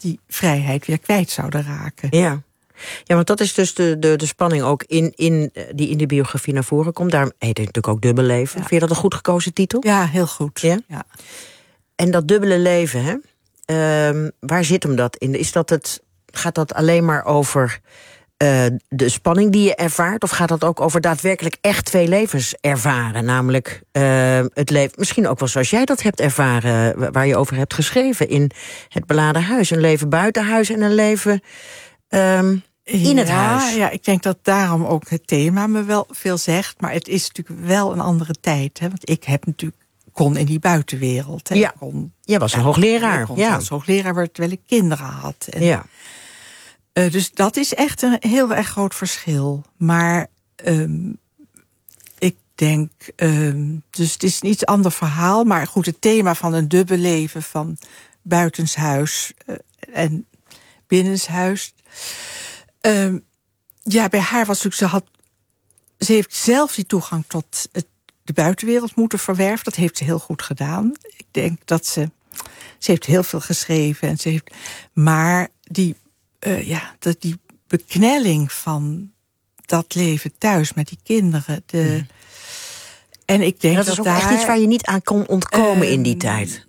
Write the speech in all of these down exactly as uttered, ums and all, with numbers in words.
die vrijheid weer kwijt zouden raken. Ja. Ja, want dat is dus de, de, de spanning ook in, in, die in de biografie naar voren komt. Daar heet het natuurlijk ook Dubbele Leven. Ja. Vind je dat een goed gekozen titel? Ja, heel goed. Ja? Ja. En dat dubbele leven, hè? Uh, waar zit hem dat in? Is dat het, gaat dat alleen maar over uh, de spanning die je ervaart? Of gaat dat ook over daadwerkelijk echt twee levens ervaren? Namelijk uh, het leven, misschien ook wel zoals jij dat hebt ervaren, waar je over hebt geschreven in Het Beladen Huis. Een leven buiten huis en een leven Um, in het ja, huis. Ja, ik denk dat daarom ook het thema me wel veel zegt. Maar het is natuurlijk wel een andere tijd. Hè? Want ik heb natuurlijk kon in die buitenwereld. Hè? Ja, kon, jij was ja, een hoogleraar. Ik kon ja. als hoogleraar worden terwijl ik kinderen had. En, ja. Uh, dus dat is echt een heel erg groot verschil. Maar um, ik denk, um, dus het is een iets ander verhaal. Maar goed, het thema van een dubbel leven van buitenshuis uh, en binnenshuis. Um, ja, bij haar was natuurlijk, ze had, ze heeft zelf die toegang tot het, de buitenwereld moeten verwerven. Dat heeft ze heel goed gedaan. Ik denk dat ze, ze heeft heel veel geschreven en ze heeft, maar die, uh, ja, dat die beknelling van dat leven thuis met die kinderen. De, mm. En ik denk dat, dat is ook daar echt iets waar je niet aan kon ontkomen um, in die tijd.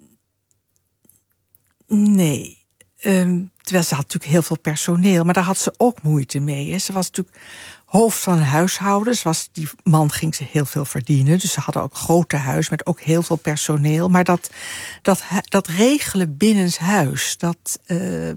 Nee. Um, terwijl ze had natuurlijk heel veel personeel, maar daar had ze ook moeite mee. Hè. Ze was natuurlijk hoofd van een huishouden. Ze was, die man ging ze heel veel verdienen. Dus ze hadden ook een grote huis met ook heel veel personeel. Maar dat, dat, dat regelen binnenshuis, dat... Uh,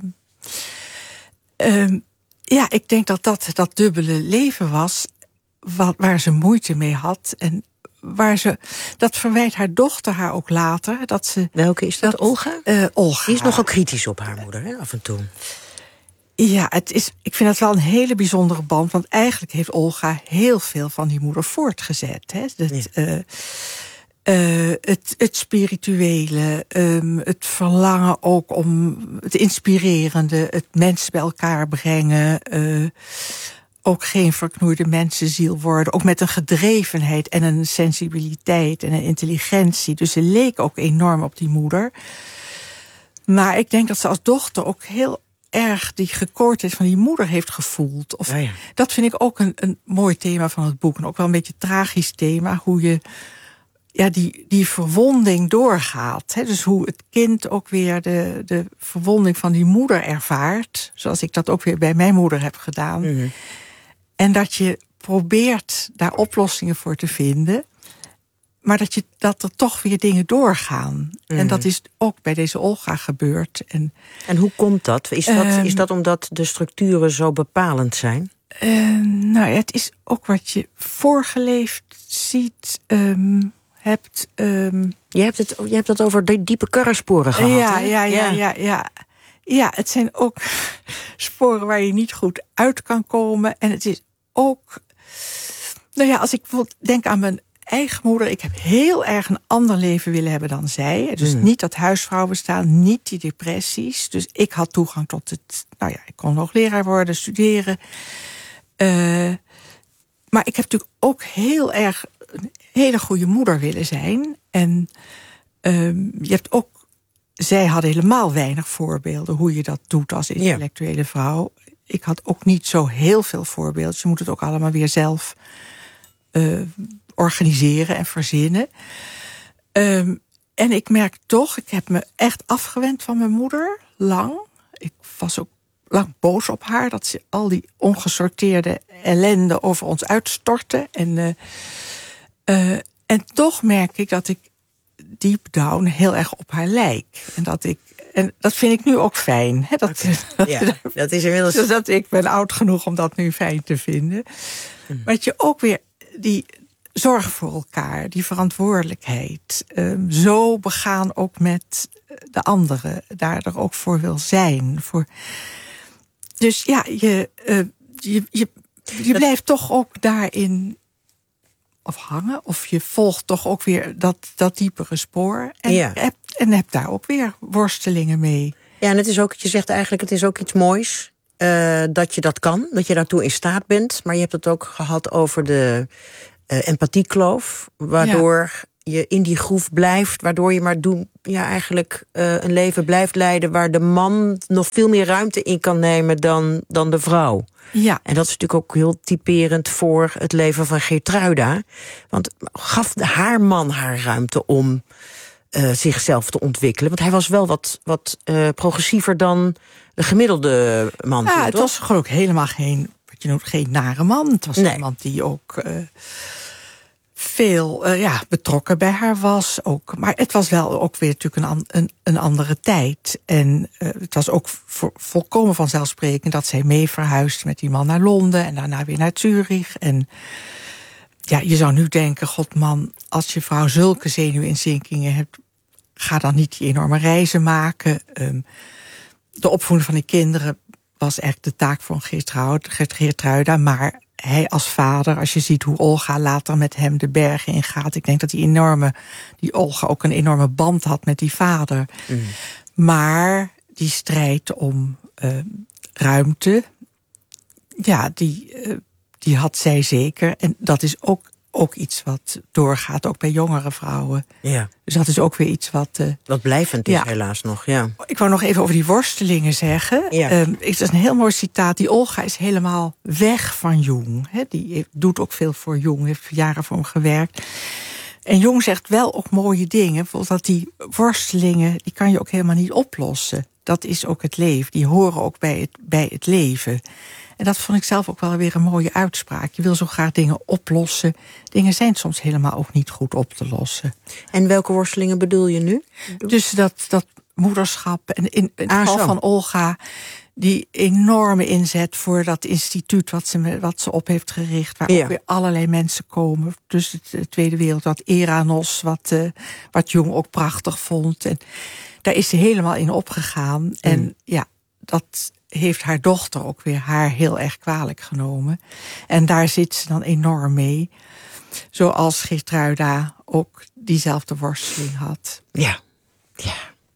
uh, ja, ik denk dat dat dat dubbele leven was wat, waar ze moeite mee had. En waar ze, dat verwijt haar dochter haar ook later. Dat ze, Welke is dat? dat Olga? Uh, Olga. Die is nogal kritisch op haar moeder, hè, af en toe. Ja, het is, ik vind dat wel een hele bijzondere band. Want eigenlijk heeft Olga heel veel van die moeder voortgezet. Hè? Dat, ja. uh, uh, het, het spirituele, um, het verlangen ook om het inspirerende, het mensen bij elkaar brengen. Uh, ook geen verknoeide mensenziel worden. Ook met een gedrevenheid en een sensibiliteit en een intelligentie. Dus ze leek ook enorm op die moeder. Maar ik denk dat ze als dochter ook heel erg die gekoordheid van die moeder heeft gevoeld. Of, ja, ja. Dat vind ik ook een, een mooi thema van het boek. En ook wel een beetje een tragisch thema. Hoe je ja, die, die verwonding doorgaat. Hè? Dus hoe het kind ook weer de, de verwonding van die moeder ervaart. Zoals ik dat ook weer bij mijn moeder heb gedaan. Mm-hmm. En dat je probeert daar oplossingen voor te vinden. Maar dat, je, dat er toch weer dingen doorgaan. Mm-hmm. En dat is ook bij deze Olga gebeurd. En, en hoe komt dat? Is dat, uh, is dat omdat de structuren zo bepalend zijn? Uh, nou ja, het is ook wat je voorgeleefd ziet, um, hebt. Um, je, hebt het, je hebt het over de diepe karrensporen gehad. Ja, hè? ja, ja, ja, ja. Ja, het zijn ook sporen waar je niet goed uit kan komen. En het is ook... Nou ja, als ik bijvoorbeeld denk aan mijn eigen moeder. Ik heb heel erg een ander leven willen hebben dan zij. Dus mm. niet dat huisvrouw bestaan, niet die depressies. Dus ik had toegang tot het... Nou ja, ik kon hoogleraar worden, studeren. Uh, maar ik heb natuurlijk ook heel erg een hele goede moeder willen zijn. En uh, je hebt ook... Zij hadden helemaal weinig voorbeelden hoe je dat doet als intellectuele ja. vrouw. Ik had ook niet zo heel veel voorbeelden. Je moet het ook allemaal weer zelf uh, organiseren en verzinnen. Um, en ik merk toch, ik heb me echt afgewend van mijn moeder, lang. Ik was ook lang boos op haar, dat ze al die ongesorteerde ellende over ons uitstortte. En, uh, uh, en toch merk ik dat ik deep down heel erg op haar lijk. En dat ik en dat vind ik nu ook fijn. Hè? Dat, okay. dat, ja, dat is inmiddels... Dus dat ik ben oud genoeg om dat nu fijn te vinden. Mm. Maar dat je ook weer die zorg voor elkaar, die verantwoordelijkheid, um, zo begaan ook met de anderen, daar er ook voor wil zijn. Voor... Dus ja, je, uh, je, je, je dat... blijft toch ook daarin of hangen, of je volgt toch ook weer dat, dat diepere spoor. En, ja. heb, en heb daar ook weer worstelingen mee. Ja, en het is ook, je zegt eigenlijk, het is ook iets moois uh, dat je dat kan, dat je daartoe in staat bent. Maar je hebt het ook gehad over de uh, empathiekloof, waardoor je in die groef blijft, waardoor je maar doen, ja, eigenlijk uh, een leven blijft leiden waar de man nog veel meer ruimte in kan nemen dan, dan de vrouw. Ja. En dat is natuurlijk ook heel typerend voor het leven van Geertruida. Want gaf haar man haar ruimte om uh, zichzelf te ontwikkelen? Want hij was wel wat, wat uh, progressiever dan de gemiddelde man. Ja, toen, het toch? was gewoon ook helemaal geen, wat je noemt, geen nare man. Het was Nee. iemand die ook uh, veel uh, ja, betrokken bij haar was. Ook. Maar het was wel ook weer natuurlijk een, an, een, een andere tijd. En uh, het was ook vo, volkomen vanzelfsprekend dat zij mee verhuisde met die man naar Londen en daarna weer naar Zurich. En ja, je zou nu denken, god man, als je vrouw zulke zenuwinzinkingen hebt, ga dan niet die enorme reizen maken. Um, de opvoeding van die kinderen was echt de taak van Geertruida, maar hij als vader, als je ziet hoe Olga later met hem de bergen ingaat, ik denk dat die enorme, die Olga ook een enorme band had met die vader. Mm. Maar die strijd om uh, ruimte, ja, die, uh, die had zij zeker. En dat is ook, ook iets wat doorgaat, ook bij jongere vrouwen. Ja. Dus dat is ook weer iets wat... Uh, wat blijvend is, ja. helaas nog, ja. Ik wou nog even over die worstelingen zeggen. Ja. Um, het is een heel mooi citaat. Die Olga is helemaal weg van Jung. He, die heeft, doet ook veel voor Jung, heeft jaren voor hem gewerkt. En Jung zegt wel ook mooie dingen. Bijvoorbeeld dat die worstelingen, die kan je ook helemaal niet oplossen. Dat is ook het leven. Die horen ook bij het, bij het leven. En dat vond ik zelf ook wel weer een mooie uitspraak. Je wil zo graag dingen oplossen. Dingen zijn soms helemaal ook niet goed op te lossen. En welke worstelingen bedoel je nu? Dus dat, dat moederschap en in, in het ah, geval zo. van Olga, die enorme inzet voor dat instituut wat ze, wat ze op heeft gericht, waar ja. ook weer allerlei mensen komen. Dus de Tweede Wereld, wat Eranos, wat, uh, wat Jung ook prachtig vond. En daar is ze helemaal in opgegaan. Mm. En ja, dat heeft haar dochter ook weer haar heel erg kwalijk genomen. En daar zit ze dan enorm mee. Zoals Geertruida ook diezelfde worsteling had. Ja, ja.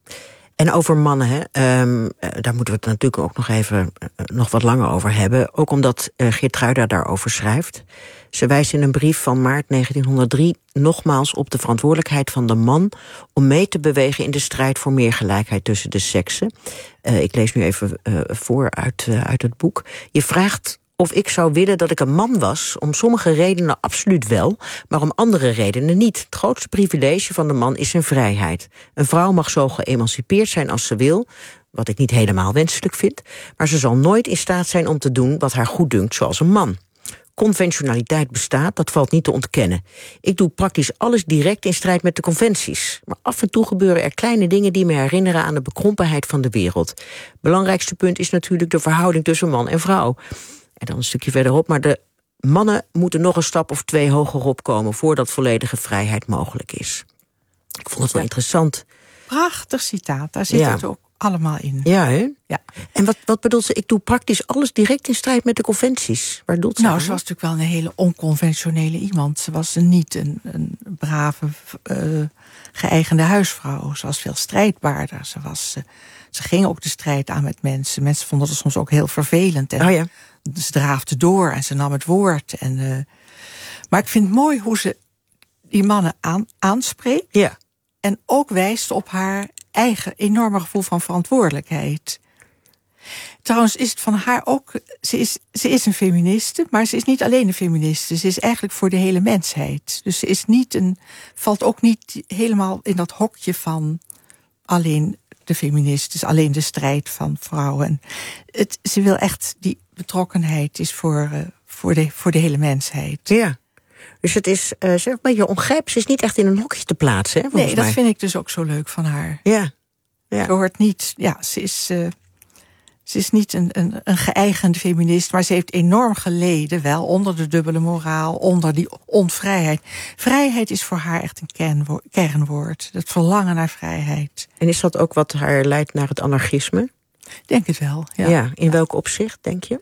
En over mannen, hè, um, daar moeten we het natuurlijk ook nog even uh, nog wat langer over hebben. Ook omdat uh, Geertruida daarover schrijft. Ze wijst in een brief van maart negentienhonderddrie nogmaals op de verantwoordelijkheid van de man om mee te bewegen in de strijd voor meer gelijkheid tussen de seksen. Uh, ik lees nu even uh, voor uit, uh, uit het boek. Je vraagt of ik zou willen dat ik een man was, om sommige redenen absoluut wel, maar om andere redenen niet. Het grootste privilege van de man is zijn vrijheid. Een vrouw mag zo geëmancipeerd zijn als ze wil, wat ik niet helemaal wenselijk vind, maar ze zal nooit in staat zijn om te doen wat haar goeddunkt zoals een man. Conventionaliteit bestaat, dat valt niet te ontkennen. Ik doe praktisch alles direct in strijd met de conventies. Maar af en toe gebeuren er kleine dingen die me herinneren aan de bekrompenheid van de wereld. Belangrijkste punt is natuurlijk de verhouding tussen man en vrouw. En dan een stukje verderop, maar de mannen moeten nog een stap of twee hogerop komen voordat volledige vrijheid mogelijk is. Ik vond het wel ja. interessant. Prachtig citaat, daar zit ja. het ook allemaal in. Ja, hè? Ja. En wat, wat bedoelt ze? Ik doe praktisch alles direct in strijd met de conventies. Waar doelt ze Nou, aan? ze was natuurlijk wel een hele onconventionele iemand. Ze was niet een, een brave, uh, geëigende huisvrouw. Ze was veel strijdbaarder. Ze, was, uh, ze ging ook de strijd aan met mensen. Mensen vonden het soms ook heel vervelend. En oh ja. ze draafde door en ze nam het woord. En, uh, maar ik vind het mooi hoe ze die mannen aan, aanspreekt. Ja. En ook wijst op haar eigen enorme gevoel van verantwoordelijkheid. Trouwens is het van haar ook... Ze is, ze is een feministe, maar ze is niet alleen een feministe. Ze is eigenlijk voor de hele mensheid. Dus ze is niet een, valt ook niet helemaal in dat hokje van alleen de feministen, alleen de strijd van vrouwen. Het, ze wil echt, die betrokkenheid is voor, uh, voor, de, voor de hele mensheid. Ja. Dus het is, uh, zeg maar, je ongrijpt, ze is niet echt in een hokje te plaatsen, hè, nee, dat mij. vind ik dus ook zo leuk van haar. Ja. ja. Ze hoort niet, ja, ze is, uh, ze is niet een, een, een geëigende feminist, maar ze heeft enorm geleden, wel, onder de dubbele moraal, onder die onvrijheid. Vrijheid is voor haar echt een kernwoord, kernwoord. Het verlangen naar vrijheid. En is dat ook wat haar leidt naar het anarchisme? Denk het wel, ja. Ja, in welk opzicht, denk je?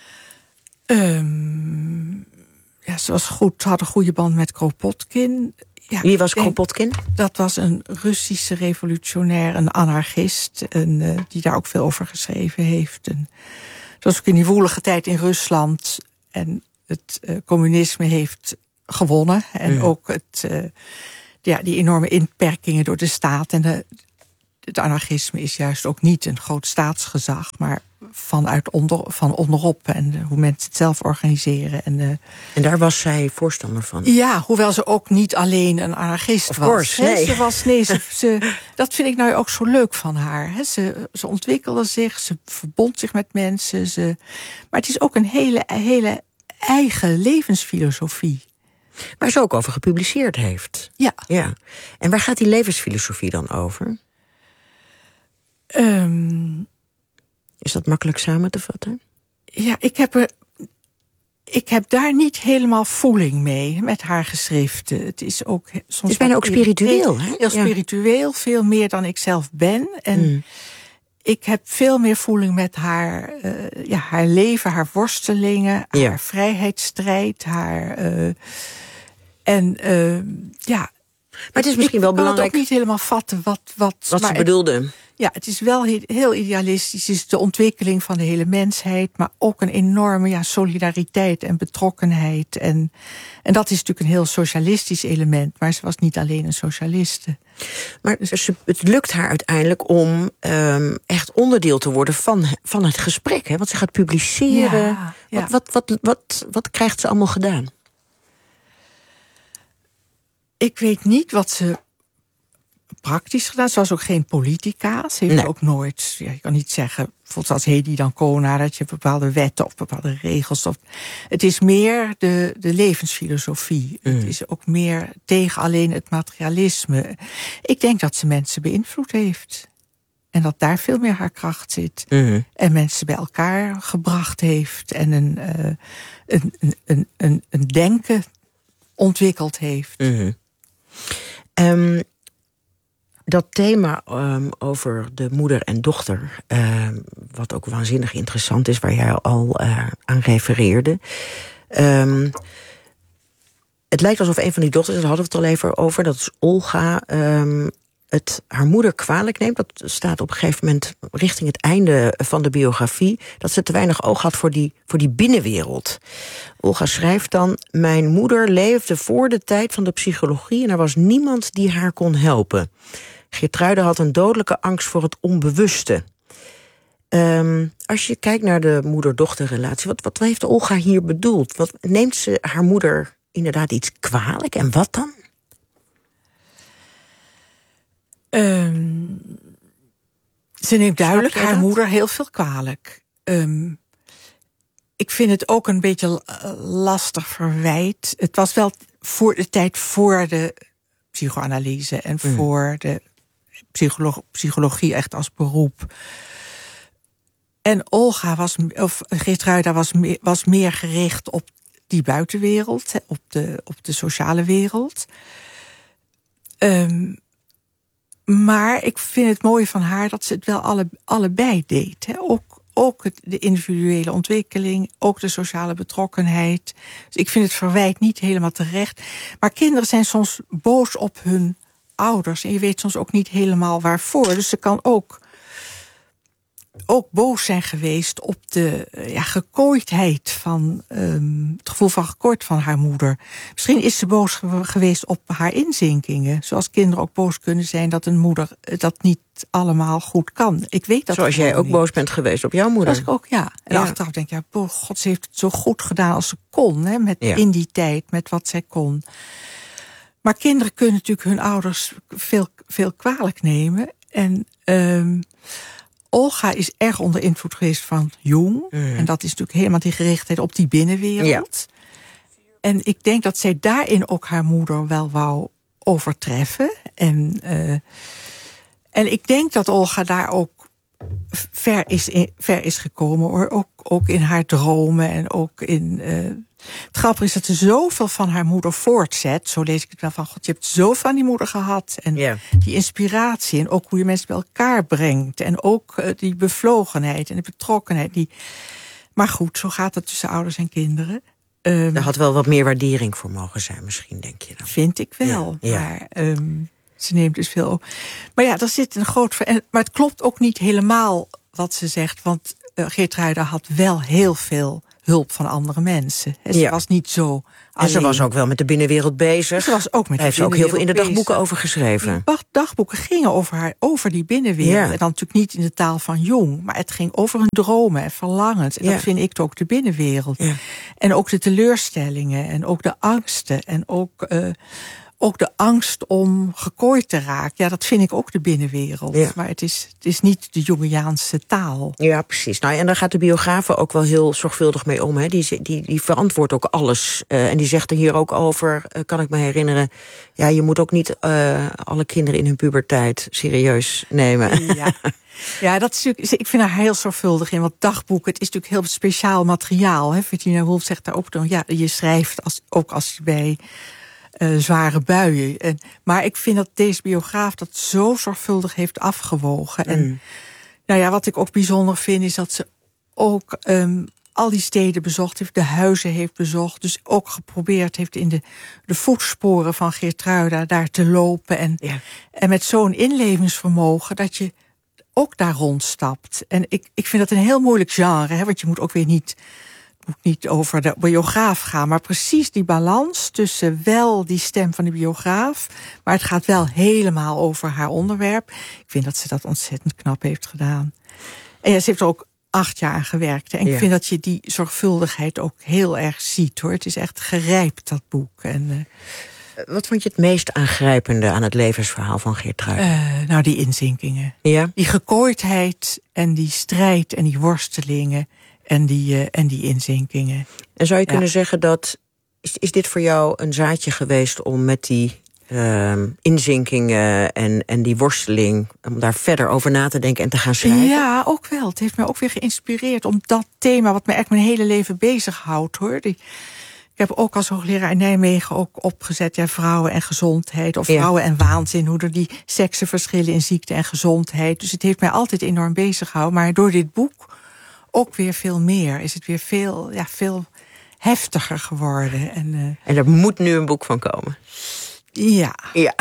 Um, ja, ze was goed, had een goede band met Kropotkin. Ja, Wie was Kropotkin? Dat was een Russische revolutionair, een anarchist, een, uh, die daar ook veel over geschreven heeft. En het was ook in die woelige tijd in Rusland. En het uh, communisme heeft gewonnen. En mm. ook het, uh, de ja, die enorme inperkingen door de staat. En de, het anarchisme is juist ook niet een groot staatsgezag, maar vanuit onder, van onderop en de, hoe mensen het zelf organiseren. En, de, en daar was zij voorstander van? Ja, hoewel ze ook niet alleen een anarchist of was. Course, nee. Ze was nee, ze, ze, dat vind ik nou ook zo leuk van haar. He, ze, ze ontwikkelde zich, ze verbond zich met mensen. Ze, maar het is ook een hele, hele eigen levensfilosofie. Waar ze ook over gepubliceerd heeft. Ja. ja. En waar gaat die levensfilosofie dan over? Um, Is dat makkelijk samen te vatten? Ja, ik heb, er, ik heb daar niet helemaal voeling mee met haar geschriften. Het is ook soms. Het is bijna ook spiritueel, hè? Heel ja. spiritueel, veel meer dan ik zelf ben. En mm. ik heb veel meer voeling met haar, uh, ja, haar leven, haar worstelingen, ja. haar vrijheidsstrijd, haar. Uh, en uh, ja. Maar het is misschien ik, wel ik belangrijk. Ik kan het ook niet helemaal vatten wat. Wat, wat ze bedoelde. Het, ja, het is wel heel, heel idealistisch. Het is de ontwikkeling van de hele mensheid, maar ook een enorme ja, solidariteit en betrokkenheid. En, en dat is natuurlijk een heel socialistisch element, maar ze was niet alleen een socialiste. Maar ze, het lukt haar uiteindelijk om um, echt onderdeel te worden van, van het gesprek. Hè? Want ze gaat publiceren. Ja, ja. Wat, wat, wat, wat, wat krijgt ze allemaal gedaan? Ik weet niet wat ze praktisch gedaan. Ze was ook geen politica. Ze heeft nee. ook nooit, ja, je kan niet zeggen, bijvoorbeeld als Hedy d'Ancona, dat je bepaalde wetten of bepaalde regels. Of, het is meer de, de levensfilosofie. Mm. Het is ook meer tegen alleen het materialisme. Ik denk dat ze mensen beïnvloed heeft. En dat daar veel meer haar kracht zit. Mm. En mensen bij elkaar gebracht heeft. En een, uh, een, een, een, een, een denken ontwikkeld heeft. Mm-hmm. Um, dat thema um, over de moeder en dochter, um, wat ook waanzinnig interessant is, waar jij al uh, aan refereerde. Um, het lijkt alsof een van die dochters, daar hadden we het al even over, dat is Olga, um, het haar moeder kwalijk neemt. Dat staat op een gegeven moment richting het einde van de biografie, dat ze te weinig oog had voor die, voor die binnenwereld. Olga schrijft dan: mijn moeder leefde voor de tijd van de psychologie en er was niemand die haar kon helpen. Geertruide had een dodelijke angst voor het onbewuste. Um, als je kijkt naar de moeder-dochterrelatie, wat, wat heeft Olga hier bedoeld? Wat, neemt ze haar moeder inderdaad iets kwalijk? En wat dan? Um, ze neemt duidelijk haar dat? moeder heel veel kwalijk. Um, ik vind het ook een beetje lastig verwijt. Het was wel voor de tijd voor de psychoanalyse en mm. voor de psycholo- psychologie echt als beroep. En Olga was, of Geertruida was, me, was meer gericht op die buitenwereld, op de, op de sociale wereld. Um, maar ik vind het mooi van haar dat ze het wel alle, allebei deed. Hè. Ook, ook het, de individuele ontwikkeling, ook de sociale betrokkenheid. Dus ik vind het verwijt niet helemaal terecht. Maar kinderen zijn soms boos op hun ouders. En je weet soms ook niet helemaal waarvoor. Dus ze kan ook, ook boos zijn geweest op de ja, gekooidheid van um, het gevoel van gekooid van haar moeder. Misschien is ze boos ge- geweest op haar inzinkingen. Zoals kinderen ook boos kunnen zijn dat een moeder dat niet allemaal goed kan. Ik weet dat. Zoals jij ook niet. boos bent geweest op jouw moeder. Zoals ik ook, ja. En ja. achteraf denk ik, ja, boh, god, ze heeft het zo goed gedaan als ze kon. Hè, met, ja. In die tijd, met wat zij kon. Maar kinderen kunnen natuurlijk hun ouders veel, veel kwalijk nemen. En um, Olga is erg onder invloed geweest van Jung. Mm. En dat is natuurlijk helemaal die gerichtheid op die binnenwereld. Ja. En ik denk dat zij daarin ook haar moeder wel wou overtreffen. En, uh, en ik denk dat Olga daar ook ver is, in, ver is gekomen. Hoor. Ook, ook in haar dromen en ook in... Uh, het grappige is dat ze zoveel van haar moeder voortzet. Zo lees ik het wel van, god, je hebt zoveel van die moeder gehad. En yeah. die inspiratie en ook hoe je mensen bij elkaar brengt. En ook uh, die bevlogenheid en de betrokkenheid. Die... Maar goed, zo gaat het tussen ouders en kinderen. Um, Daar had wel wat meer waardering voor mogen zijn misschien, denk je dan? Vind ik wel. Ja, ja. Maar um, ze neemt dus veel op. Maar ja, daar zit een groot... Ver... Maar het klopt ook niet helemaal wat ze zegt. Want uh, Geertruida had wel heel veel hulp van andere mensen. En ze ja. was niet zo alleen. En ze was ook wel met de binnenwereld bezig. Ze was ook met Daar heeft de ze ook heel veel in de binnenwereld dagboeken bezig. over geschreven. Die dagboeken gingen over haar, over die binnenwereld. Ja. En dan natuurlijk niet in de taal van Jung, maar het ging over hun dromen en verlangens. En ja. dat vind ik ook de binnenwereld. Ja. En ook de teleurstellingen en ook de angsten en ook... Uh, Ook de angst om gekooid te raken. Ja, dat vind ik ook de binnenwereld. Ja. Maar het is, het is niet de Jungiaanse taal. Ja, precies. Nou, en daar gaat de biografe ook wel heel zorgvuldig mee om. Hè. Die, die, die verantwoordt ook alles. Uh, en die zegt er hier ook over, uh, kan ik me herinneren... ja, je moet ook niet uh, alle kinderen in hun puberteit serieus nemen. Ja. Ja, dat is natuurlijk, ik vind haar heel zorgvuldig in. Want dagboeken, het is natuurlijk heel speciaal materiaal. Hè. Virginia Woolf zegt daar ook dan, ja, je schrijft als, ook als je bij... Uh, zware buien. En, maar ik vind dat deze biograaf dat zo zorgvuldig heeft afgewogen. Mm. En nou ja, wat ik ook bijzonder vind is dat ze ook um, al die steden bezocht heeft, de huizen heeft bezocht. Dus ook geprobeerd heeft in de, de voetsporen van Geertruida daar te lopen. En, ja. en met zo'n inlevingsvermogen dat je ook daar rondstapt. En ik, ik vind dat een heel moeilijk genre, hè, want je moet ook weer niet... moet niet over de biograaf gaan, maar precies die balans tussen wel die stem van de biograaf, maar het gaat wel helemaal over haar onderwerp. Ik vind dat ze dat ontzettend knap heeft gedaan. En ja, ze heeft er ook acht jaar aan gewerkt. En ik ja. vind dat je die zorgvuldigheid ook heel erg ziet, hoor. Het is echt gerijpt, dat boek. En, uh, Wat vond je het meest aangrijpende aan het levensverhaal van Geertruida? Uh, nou, die inzinkingen. Ja? Die gekooidheid en die strijd en die worstelingen. En die, uh, en die inzinkingen. En zou je ja. kunnen zeggen dat... Is, is dit voor jou een zaadje geweest om met die uh, inzinkingen en, en die worsteling... om daar verder over na te denken en te gaan schrijven? Ja, ook wel. Het heeft mij ook weer geïnspireerd om dat thema... wat me echt mijn hele leven bezighoudt, hoor. Die, ik heb ook als hoogleraar in Nijmegen ook opgezet... Ja, vrouwen en gezondheid, of ja. vrouwen en waanzin... hoe er die seksenverschillen in ziekte en gezondheid. Dus het heeft mij altijd enorm bezighouden. Maar door dit boek... ook weer veel meer. Is het weer veel, ja, veel heftiger geworden. En, uh, en er moet nu een boek van komen. Ja. ja.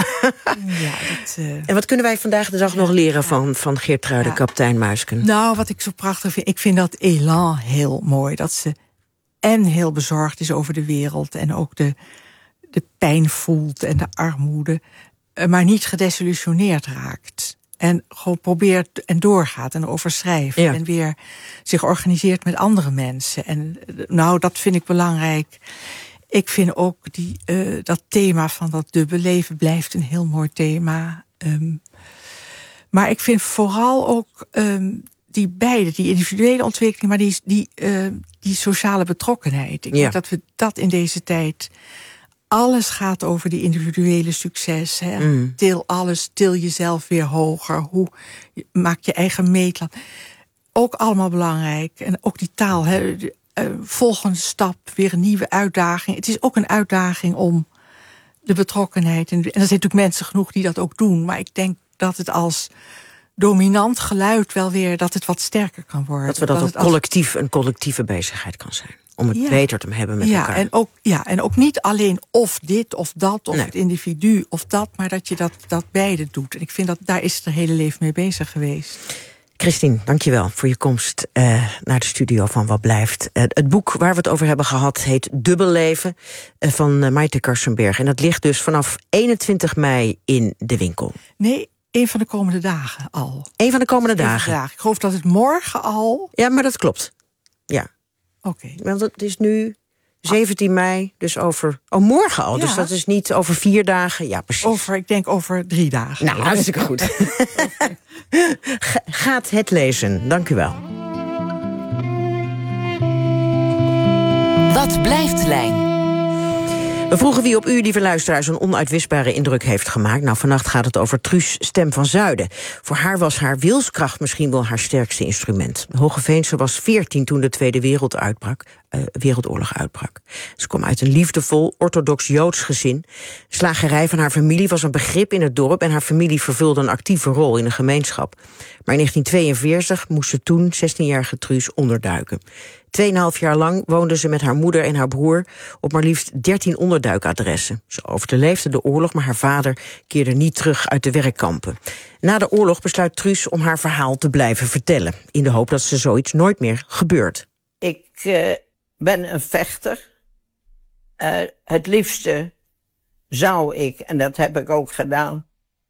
ja dat, uh, en wat kunnen wij vandaag de dag ja, nog leren ja. van, van Geertruida, ja. kapitein Muisken? Nou, wat ik zo prachtig vind... ik vind dat elan heel mooi. Dat ze en heel bezorgd is over de wereld... en ook de, de pijn voelt en de armoede... Uh, maar niet gedesillusioneerd raakt... En gewoon probeert en doorgaat en overschrijft. Ja. En weer zich organiseert met andere mensen. En nou, dat vind ik belangrijk. Ik vind ook die, uh, dat thema van dat dubbele leven blijft een heel mooi thema. Um, maar ik vind vooral ook um, die beide, die individuele ontwikkeling... maar die, die, uh, die sociale betrokkenheid. Ik ja. denk dat we dat in deze tijd... Alles gaat over die individuele succes. Hè? Mm. Til alles, til jezelf weer hoger. Hoe maak je eigen meetlat. Ook allemaal belangrijk. En ook die taal. Hè? De, uh, volgende stap, weer een nieuwe uitdaging. Het is ook een uitdaging om de betrokkenheid. En, en er zijn natuurlijk mensen genoeg die dat ook doen. Maar ik denk dat het als dominant geluid wel weer... dat het wat sterker kan worden. Dat we dat, dat ook collectief als... een collectieve bezigheid kan zijn. Om het ja. beter te hebben met ja, elkaar. En ook, ja, en ook niet alleen of dit of dat, of nee. het individu of dat... maar dat je dat, dat beide doet. En ik vind dat daar is het hele leven mee bezig geweest. Christine, dankjewel voor je komst uh, naar de studio van Wat Blijft. Uh, het boek waar we het over hebben gehad heet Dubbelleven uh, van uh, Maite Karsenberg. En dat ligt dus vanaf eenentwintig mei in de winkel. Nee, een van de komende dagen al. Een van de komende dagen? dagen. Ik geloof dat het morgen al... Ja, maar dat klopt. Ja. Oké. Okay. Want het is nu zeventien mei, dus over... Oh, morgen al, ja. Dus dat is niet over vier dagen. Ja, precies. Over, ik denk over drie dagen. Nou, hartstikke goed. Gaat het lezen. Dank u wel. Wat blijft Lijn? We vroegen wie op u, lieve luisteraars, een onuitwisbare indruk heeft gemaakt. Nou, vannacht gaat het over Truus Stem van Zuiden. Voor haar was haar wilskracht misschien wel haar sterkste instrument. De Hoogeveense was veertien toen de Tweede Wereld uitbrak, uh, Wereldoorlog uitbrak. Ze kwam uit een liefdevol, orthodox-Joods gezin. De slagerij van haar familie was een begrip in het dorp... en haar familie vervulde een actieve rol in een gemeenschap. Maar in negentien tweeënveertig moest ze toen, zestienjarige Truus, onderduiken. Tweeënhalf jaar lang woonde ze met haar moeder en haar broer... op maar liefst dertien onderduikadressen. Ze overleefde de oorlog, maar haar vader keerde niet terug uit de werkkampen. Na de oorlog besluit Truus om haar verhaal te blijven vertellen... in de hoop dat ze zoiets nooit meer gebeurt. Ik uh, ben een vechter. Uh, het liefste zou ik, en dat heb ik ook gedaan,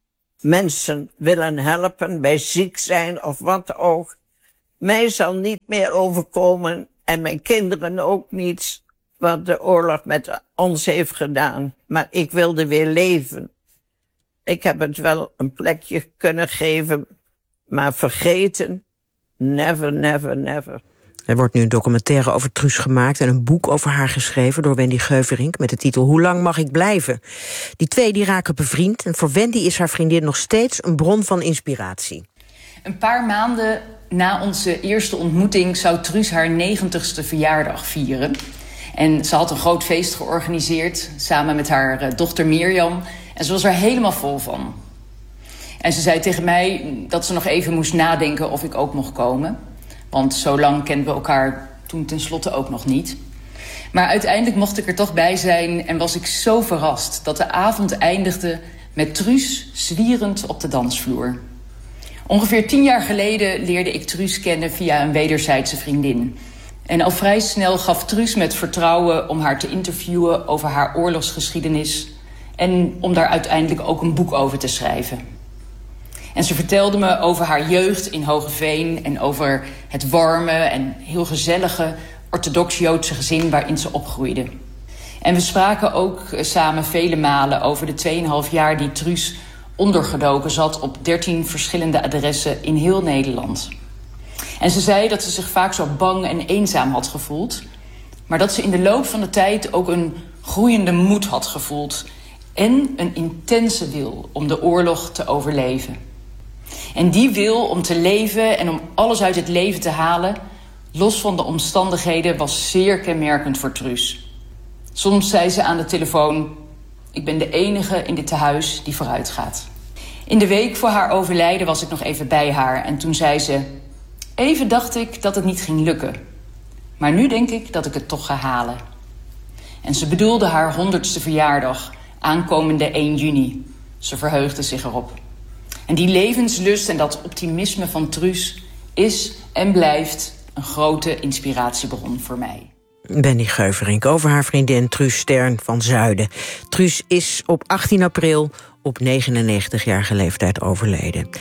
mensen willen helpen bij ziek zijn of wat ook. Mij zal niet meer overkomen en mijn kinderen ook niet wat de oorlog met ons heeft gedaan. Maar ik wilde weer leven. Ik heb het wel een plekje kunnen geven, maar vergeten, never, never, never. Er wordt nu een documentaire over Truus gemaakt en een boek over haar geschreven door Wendy Geuverink met de titel Hoe lang mag ik blijven? Die twee die raken bevriend en voor Wendy is haar vriendin nog steeds een bron van inspiratie. Een paar maanden na onze eerste ontmoeting zou Truus haar negentigste verjaardag vieren. En ze had een groot feest georganiseerd samen met haar dochter Mirjam. En ze was er helemaal vol van. En ze zei tegen mij dat ze nog even moest nadenken of ik ook mocht komen. Want zo lang kenden we elkaar toen tenslotte ook nog niet. Maar uiteindelijk mocht ik er toch bij zijn en was ik zo verrast dat de avond eindigde met Truus zwierend op de dansvloer. Ongeveer tien jaar geleden leerde ik Truus kennen via een wederzijdse vriendin. En al vrij snel gaf Truus met vertrouwen om haar te interviewen over haar oorlogsgeschiedenis en om daar uiteindelijk ook een boek over te schrijven. En ze vertelde me over haar jeugd in Hoogeveen en over het warme en heel gezellige orthodox-Joodse gezin waarin ze opgroeide. En we spraken ook samen vele malen over de tweeënhalf jaar die Truus ondergedoken zat op dertien verschillende adressen in heel Nederland. En ze zei dat ze zich vaak zo bang en eenzaam had gevoeld, maar dat ze in de loop van de tijd ook een groeiende moed had gevoeld en een intense wil om de oorlog te overleven. En die wil om te leven en om alles uit het leven te halen, los van de omstandigheden, was zeer kenmerkend voor Truus. Soms zei ze aan de telefoon: ik ben de enige in dit tehuis die vooruit gaat. In de week voor haar overlijden was ik nog even bij haar en toen zei ze: even dacht ik dat het niet ging lukken. Maar nu denk ik dat ik het toch ga halen. En ze bedoelde haar honderdste verjaardag, aankomende één juni. Ze verheugde zich erop. En die levenslust en dat optimisme van Truus is en blijft een grote inspiratiebron voor mij. Wendy Geuverink over haar vriendin Truus Stern van Zuiden. Truus is op achttien april op negenennegentigjarige leeftijd overleden.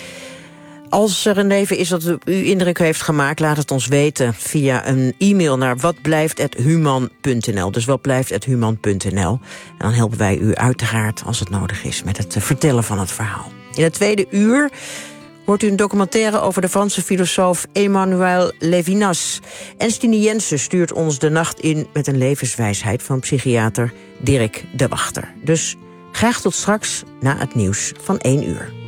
Als er een leven is dat u indruk heeft gemaakt, laat het ons weten via een e-mail naar watblijft at human punt n l. Dus watblijft at human punt n l. En dan helpen wij u uiteraard, als het nodig is, met het vertellen van het verhaal. In het tweede uur hoort u een documentaire over de Franse filosoof Emmanuel Levinas. En Stine Jensen stuurt ons de nacht in met een levenswijsheid van psychiater Dirk de Wachter. Dus graag tot straks na het nieuws van één uur.